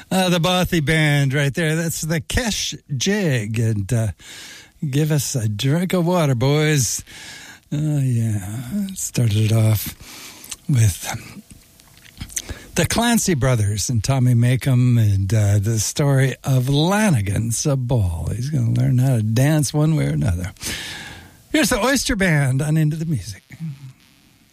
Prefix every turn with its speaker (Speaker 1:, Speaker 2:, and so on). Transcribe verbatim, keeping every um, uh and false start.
Speaker 1: Uh, the Bothy Band right there. That's the Kesh Jig. And uh, give us a drink of water, boys. Oh, uh, yeah. Started it off with the Clancy Brothers and Tommy Makem and uh, the story of Lanigan's a ball. He's going to learn how to dance one way or another. Here's the Oyster Band on Into the Music.